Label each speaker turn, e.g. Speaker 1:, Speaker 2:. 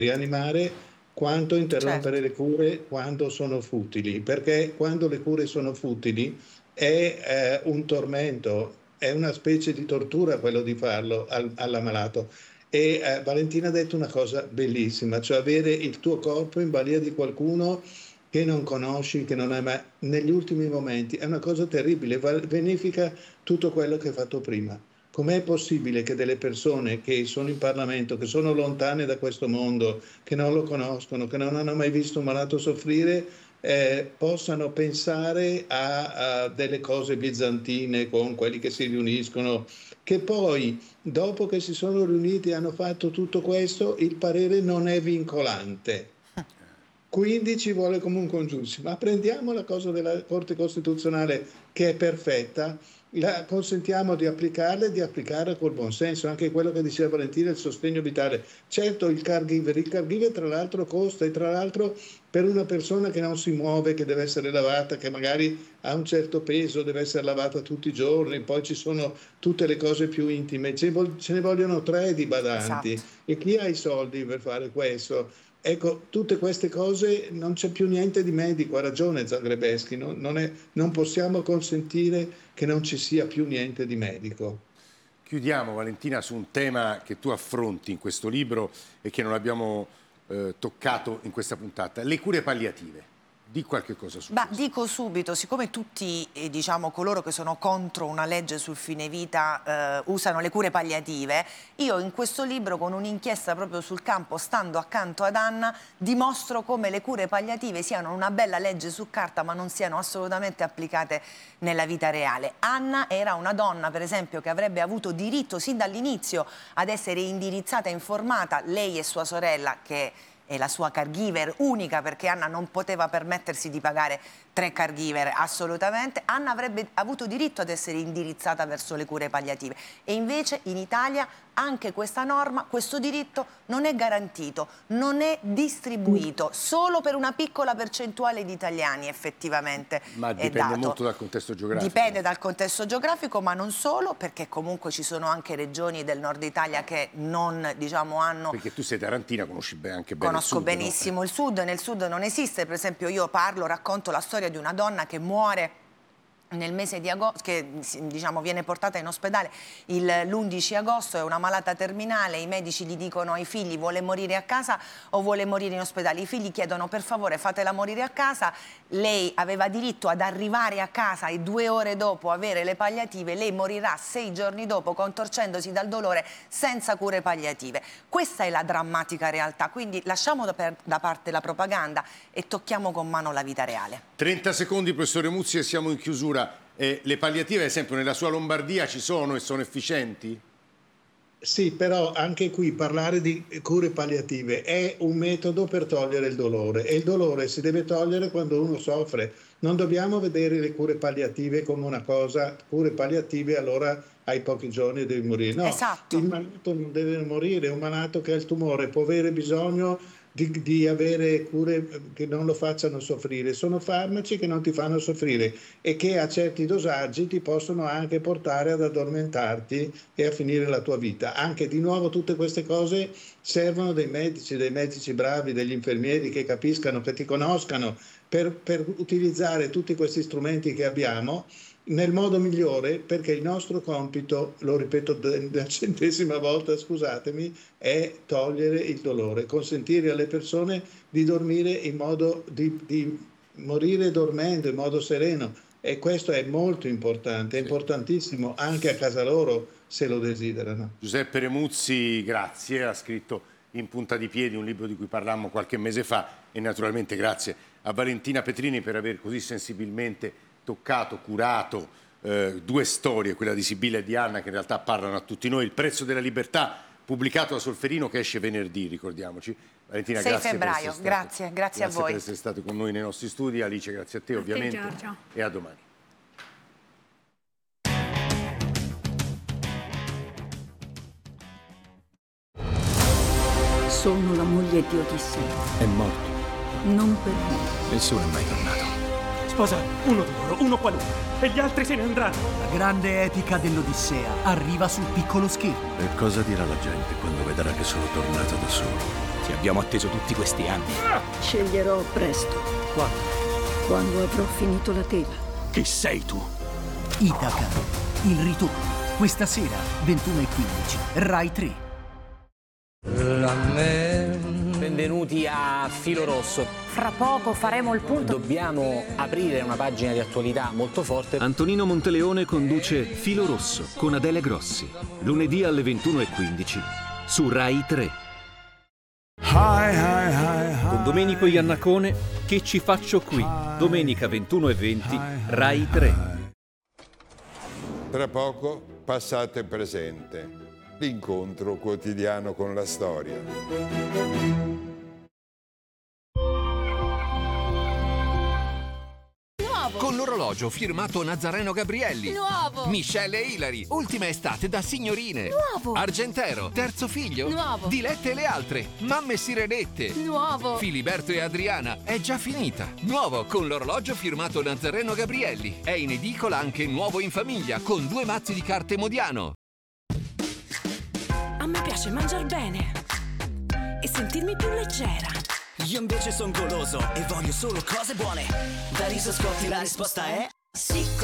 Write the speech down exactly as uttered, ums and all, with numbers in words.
Speaker 1: rianimare quanto interrompere
Speaker 2: Certo.
Speaker 1: le cure quando sono futili, perché quando le cure sono futili è eh, un tormento, è una specie di tortura quello di farlo al, all'ammalato. E eh, Valentina ha detto una cosa bellissima, cioè avere il tuo corpo in balia di qualcuno che non conosci, che non hai mai, negli ultimi momenti, è una cosa terribile, vanifica tutto quello che hai fatto prima. Com'è possibile che delle persone che sono in Parlamento, che sono lontane da questo mondo, che non lo conoscono, che non hanno mai visto un malato soffrire, eh, possano pensare a, a delle cose bizantine con quelli che si riuniscono, che poi, dopo che si sono riuniti e hanno fatto tutto questo, il parere non è vincolante. Quindi ci vuole comunque un giudice. Ma prendiamo la cosa della Corte Costituzionale che è perfetta, la consentiamo di applicarla e di applicare col buon senso, anche quello che diceva Valentina, il sostegno vitale. Certo, il caregiver, il caregiver tra l'altro costa, e tra l'altro per una persona che non si muove, che deve essere lavata, che magari ha un certo peso, deve essere lavata tutti i giorni, poi ci sono tutte le cose più intime, ce ne vogliono tre di badanti.
Speaker 2: Esatto.
Speaker 1: E chi ha i soldi per fare questo? Ecco, tutte queste cose non c'è più niente di medico, ha ragione Zagrebeschi, non, non, è, non possiamo consentire che non ci sia più niente di medico.
Speaker 3: Chiudiamo, Valentina, su un tema che tu affronti in questo libro e che non abbiamo eh, toccato in questa puntata, le cure palliative. Di qualche cosa su
Speaker 2: Bah,
Speaker 3: questo.
Speaker 2: dico subito, siccome tutti eh, diciamo, coloro che sono contro una legge sul fine vita eh, usano le cure palliative, io in questo libro, con un'inchiesta proprio sul campo, stando accanto ad Anna, dimostro come le cure palliative siano una bella legge su carta ma non siano assolutamente applicate nella vita reale. Anna era una donna, per esempio, che avrebbe avuto diritto sin dall'inizio ad essere indirizzata e informata, lei e sua sorella, che è la sua caregiver unica, perché Anna non poteva permettersi di pagare tre caregiver, assolutamente. Anna avrebbe avuto diritto ad essere indirizzata verso le cure palliative e invece in Italia anche questa norma, questo diritto non è garantito, non è distribuito, solo per una piccola percentuale di italiani effettivamente.
Speaker 3: Ma
Speaker 2: è
Speaker 3: dipende
Speaker 2: dato.
Speaker 3: molto dal contesto geografico.
Speaker 2: Dipende dal contesto geografico, ma non solo, perché comunque ci sono anche regioni del nord Italia che non, diciamo, hanno...
Speaker 3: Perché tu sei tarantina, conosci bene anche bene
Speaker 2: Conosco
Speaker 3: il sud,
Speaker 2: benissimo
Speaker 3: no?
Speaker 2: il sud, nel sud non esiste, per esempio io parlo, racconto la storia di una donna che muore nel mese di agosto, che diciamo viene portata in ospedale l'undici agosto, è una malata terminale, i medici gli dicono ai figli vuole morire a casa o vuole morire in ospedale, i figli chiedono per favore fatela morire a casa, lei aveva diritto ad arrivare a casa e due ore dopo avere le palliative, lei morirà sei giorni dopo contorcendosi dal dolore senza cure palliative. Questa è la drammatica realtà, quindi lasciamo da, per, da parte la propaganda e tocchiamo con mano la vita reale.
Speaker 3: trenta secondi, professore Muzzi, e siamo in chiusura. Eh, le palliative, ad esempio, nella sua Lombardia ci sono e sono efficienti?
Speaker 1: Sì, però anche qui parlare di cure palliative è un metodo per togliere il dolore e il dolore si deve togliere quando uno soffre. Non dobbiamo vedere le cure palliative come una cosa, cure palliative allora hai pochi giorni e devi morire. No,
Speaker 2: esatto.
Speaker 1: Il malato non deve morire, un malato che ha il tumore può avere bisogno Di, di avere cure che non lo facciano soffrire. Sono farmaci che non ti fanno soffrire e che a certi dosaggi ti possono anche portare ad addormentarti e a finire la tua vita. Anche di nuovo tutte queste cose servono dei medici, dei medici bravi, degli infermieri che capiscano, che ti conoscano per, per utilizzare tutti questi strumenti che abbiamo nel modo migliore, perché il nostro compito, lo ripeto la centesima volta, scusatemi, è togliere il dolore, consentire alle persone di dormire in modo di, di morire dormendo in modo sereno, e questo è molto importante, è
Speaker 3: Sì.
Speaker 1: importantissimo anche a casa loro se lo desiderano.
Speaker 3: Giuseppe Remuzzi, grazie, ha scritto In punta di piedi, un libro di cui parlammo qualche mese fa, e naturalmente grazie a Valentina Petrini per aver così sensibilmente toccato, curato eh, due storie, quella di Sibilla e di Anna, che in realtà parlano a tutti noi. Il prezzo della libertà, pubblicato da Solferino, che esce venerdì, ricordiamoci. Valentina,
Speaker 2: sei
Speaker 3: grazie
Speaker 2: febbraio,
Speaker 3: per essere
Speaker 2: grazie,
Speaker 3: stato,
Speaker 2: grazie,
Speaker 3: grazie
Speaker 2: a voi.
Speaker 3: per essere stato con noi nei nostri studi. Alice, grazie a te,
Speaker 4: a
Speaker 3: ovviamente.
Speaker 4: te, Giorgio.
Speaker 3: E a domani.
Speaker 5: Sono la moglie di Odissea.
Speaker 6: È morto.
Speaker 5: Non per me.
Speaker 6: Nessuno è mai tornato.
Speaker 7: Sposa uno di loro, uno qualunque, e gli altri se ne andranno.
Speaker 8: La grande epica dell'Odissea arriva sul piccolo schermo.
Speaker 6: E cosa dirà la gente quando vedrà che sono tornato da solo?
Speaker 4: che abbiamo atteso tutti questi anni.
Speaker 5: Sceglierò presto,
Speaker 7: Quando?
Speaker 5: quando avrò finito la tela.
Speaker 4: Chi sei tu?
Speaker 6: Itaca, il ritorno. Questa sera, ventuno e quindici, Rai tre.
Speaker 8: Benvenuti a Filo Rosso.
Speaker 9: Fra poco faremo il punto.
Speaker 8: Dobbiamo aprire una pagina di attualità molto forte.
Speaker 10: Antonino Monteleone conduce Filo Rosso con Adele Grossi. Lunedì alle ventuno e quindici su Rai tre.
Speaker 11: Con Domenico Iannacone, Che ci faccio qui? Domenica ventuno e venti, Rai tre.
Speaker 12: Tra poco, passato e presente. L'incontro quotidiano con la storia.
Speaker 13: Con l'orologio firmato Nazareno Gabrielli.
Speaker 14: Nuovo.
Speaker 13: Michelle e Ilari. Ultima estate da signorine.
Speaker 14: Nuovo.
Speaker 13: Argentero. Terzo figlio.
Speaker 14: Nuovo.
Speaker 13: Dilette e le altre. Mamme sirenette.
Speaker 14: Nuovo.
Speaker 13: Filiberto e Adriana. È già finita. Nuovo con l'orologio firmato Nazareno Gabrielli. È in edicola anche Nuovo in famiglia con due mazzi di carte Modiano.
Speaker 15: A me piace mangiar bene e sentirmi più leggera.
Speaker 16: Io invece son goloso e voglio solo cose buone. Da Riso Scotti la risposta è sì.